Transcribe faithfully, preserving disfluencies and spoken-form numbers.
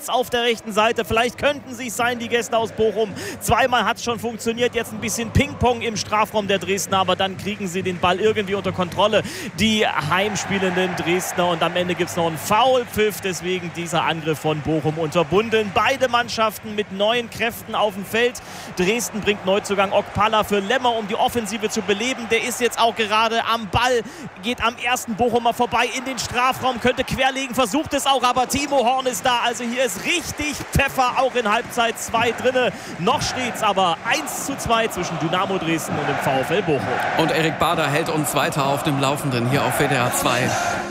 jetzt auf der rechten Seite. Vielleicht könnten sie es sein, die Gäste aus Bochum. Zweimal hat es schon funktioniert. Jetzt ein bisschen Ping-Pong im Strafraum der Dresdner, aber dann kriegen sie den Ball irgendwie unter Kontrolle. Die heimspielenden Dresdner, und am Ende gibt es noch einen Foulpfiff. Deswegen dieser Angriff von Bochum unterbunden. Beide Mannschaften mit neuen Kräften auf dem Feld. Dresden bringt Neuzugang Okpala für Lemmer, um die Offensive zu beleben. Der ist jetzt auch gerade am Ball, geht am ersten Bochumer vorbei in den Strafraum, könnte querlegen, versucht es auch, aber Timo Horn ist da. Also hier ist richtig Pfeffer, auch in Halbzeit zwei drinne. Noch steht's aber eins zu zwei zwischen Dynamo Dresden und dem VfL Bochum. Und Erik Bader hält uns weiter auf dem Laufenden hier auf W D R zwei.